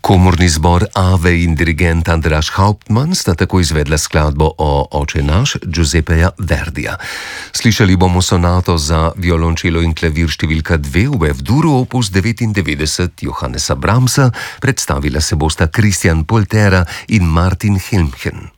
Komorni zbor Ave in dirigent Andraž Hauptmann sta tako izvedla skladbo o Oče naš Giuseppeja Verdija. Slišali bomo sonato za violončelo in klavir številka 2 v F-duru opus 99 Johannesa Brahmsa, predstavila se bosta Christian Poltera in Martin Helmchen.